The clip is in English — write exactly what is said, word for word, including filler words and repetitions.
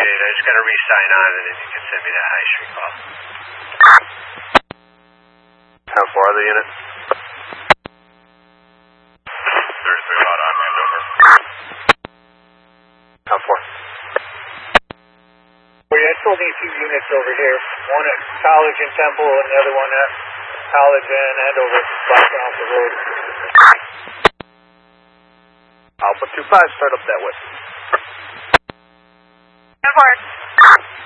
I just got to re-sign on, and then you can send me that High Street call. How far are the unit? thirty-three about on Andover. How far? Well, yeah, I still need two units over here. One at College and Temple, and the other one at College and Andover, back off the road. Alpha two five, start up that way. Report.